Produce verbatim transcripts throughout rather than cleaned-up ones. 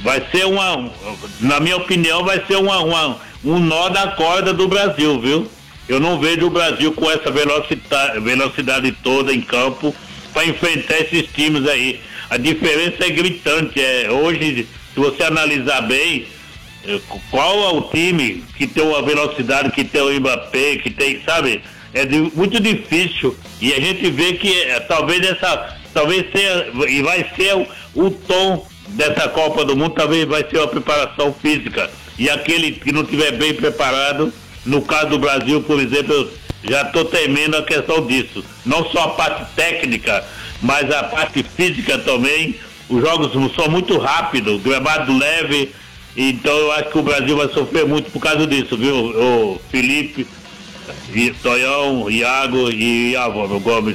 vai ser uma, na minha opinião, vai ser uma, uma, um nó da corda do Brasil, viu? Eu não vejo o Brasil com essa velocidade, velocidade toda em campo para enfrentar esses times aí. A diferença é gritante. É, hoje, se você analisar bem, qual é o time que tem uma velocidade, que tem o Mbappé, que tem, sabe? É de, muito difícil. E a gente vê que é, talvez essa, talvez seja, e vai ser o, o tom dessa Copa do Mundo, talvez vai ser uma preparação física. E aquele que não estiver bem preparado, no caso do Brasil, por exemplo, eu já estou temendo a questão disso. Não só a parte técnica, mas a parte física também. Os jogos são muito rápidos, gramado leve, então eu acho que o Brasil vai sofrer muito por causa disso, viu? O Felipe, Tonhão, Iago e Álvaro Gomes.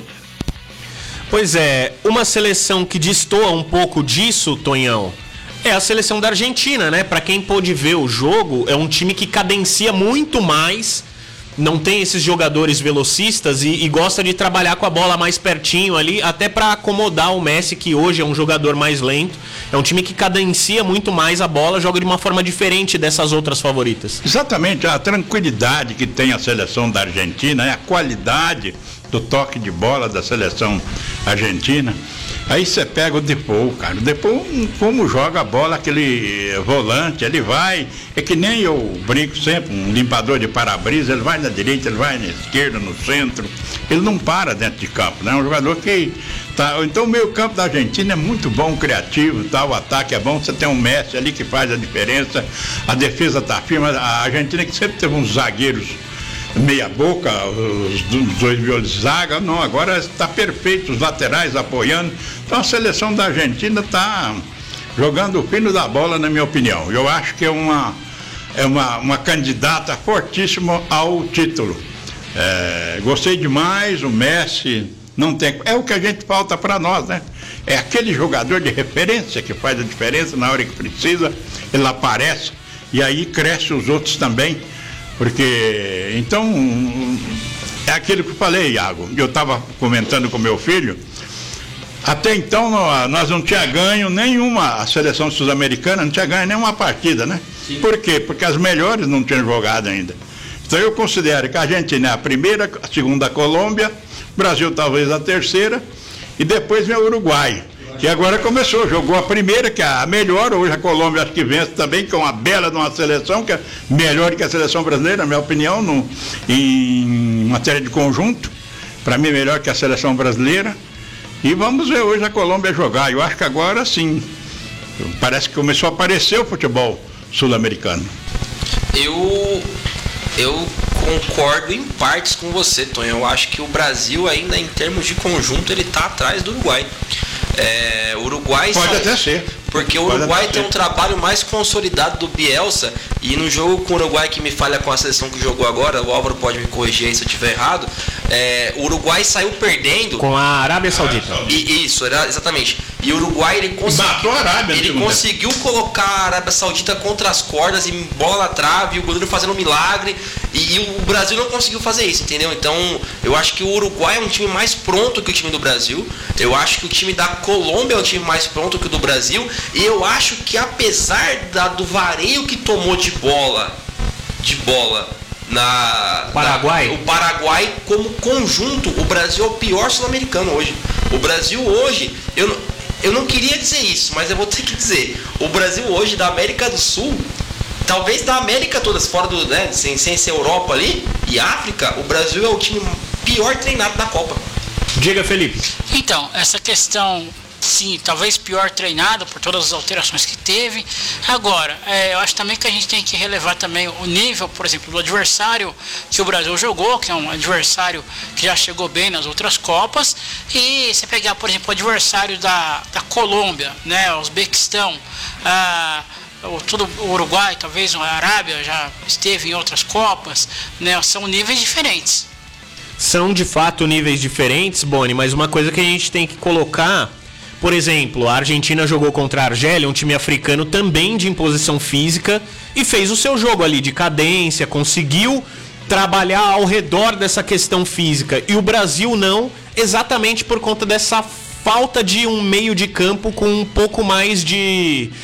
Pois é, uma seleção que destoa um pouco disso, Tonhão, é a seleção da Argentina, né? Pra quem pôde ver o jogo, é um time que cadencia muito mais, não tem esses jogadores velocistas e, e gosta de trabalhar com a bola mais pertinho ali, até para acomodar o Messi, que hoje é um jogador mais lento. É um time que cadencia muito mais a bola, joga de uma forma diferente dessas outras favoritas. Exatamente, a tranquilidade que tem a seleção da Argentina, é a qualidade do toque de bola da seleção argentina. Aí você pega o Depou, cara. O Depou, como joga a bola, aquele volante, ele vai, é que nem eu brinco sempre, um limpador de para-brisa, ele vai na direita, ele vai na esquerda, no centro, ele não para dentro de campo, né? É um jogador que tá, então o meio campo da Argentina é muito bom, criativo, tá? O ataque é bom, você tem um Messi ali que faz a diferença, a defesa tá firme, a Argentina que sempre teve uns zagueiros meia boca, os dois violos de zaga, não, agora está perfeito, os laterais apoiando, então a seleção da Argentina está jogando o fino da bola, na minha opinião. Eu acho que é uma, é uma, uma candidata fortíssima ao título. É, gostei demais, o Messi não tem, é o que a gente falta para nós, né? É aquele jogador de referência que faz a diferença na hora que precisa, ele aparece e aí cresce os outros também. Porque, então, é aquilo que eu falei, Iago, eu estava comentando com meu filho, até então nós não tinha ganho nenhuma, a seleção sul-americana não tinha ganho nenhuma partida, né? Sim. Por quê? Porque as melhores não tinham jogado ainda. Então eu considero que a Argentina é a primeira, a segunda a Colômbia, Brasil talvez a terceira, e depois vem o Uruguai. Que agora começou, jogou a primeira, que é a melhor, hoje a Colômbia acho que vence também, que é uma bela de uma seleção, que é melhor que a seleção brasileira, na minha opinião, no, em matéria de conjunto, para mim melhor que a seleção brasileira, e vamos ver hoje a Colômbia jogar, eu acho que agora sim, parece que começou a aparecer o futebol sul-americano. Eu, eu concordo em partes com você, Tonho, eu acho que o Brasil ainda em termos de conjunto, ele está atrás do Uruguai. É, Uruguai pode são, até ser porque o Uruguai tem um trabalho mais consolidado do Bielsa, e no jogo com o Uruguai, que me falha com a seleção que jogou agora, o Álvaro pode me corrigir aí se eu estiver errado, é, o Uruguai saiu perdendo com a Arábia Saudita. E, isso, era, exatamente. E o Uruguai ele conseguiu, a Arábia, ele conseguiu colocar a Arábia Saudita contra as cordas e bola na trave, e o goleiro fazendo um milagre, e, e o Brasil não conseguiu fazer isso, entendeu? Então eu acho que o Uruguai é um time mais pronto que o time do Brasil, eu acho que o time da Colômbia é um time mais pronto que o do Brasil, e eu acho que apesar da, do vareio que tomou de bola, de bola na Paraguai, na, o Paraguai como conjunto, o Brasil é o pior sul-americano hoje. O Brasil hoje, eu, eu não queria dizer isso, mas eu vou ter que dizer, o Brasil hoje da América do Sul, talvez da América toda, fora do, né, sem, sem ser Europa ali e África, o Brasil é o time pior treinado da Copa. Diga, Felipe. Então, essa questão, sim, talvez pior treinado por todas as alterações que teve. Agora, é, eu acho também que a gente tem que relevar também o nível, por exemplo, do adversário que o Brasil jogou, que é um adversário que já chegou bem nas outras Copas. E você pegar, por exemplo, o adversário da, da Colômbia, né, o Uzbequistão, a o, todo o Uruguai, talvez a Arábia já esteve em outras Copas, né, são níveis diferentes. São de fato níveis diferentes, Boni, mas uma coisa que a gente tem que colocar, por exemplo, a Argentina jogou contra a Argélia, um time africano também de imposição física, e fez o seu jogo ali de cadência, conseguiu trabalhar ao redor dessa questão física, e o Brasil não, exatamente por conta dessa falta de um meio de campo com um pouco mais de,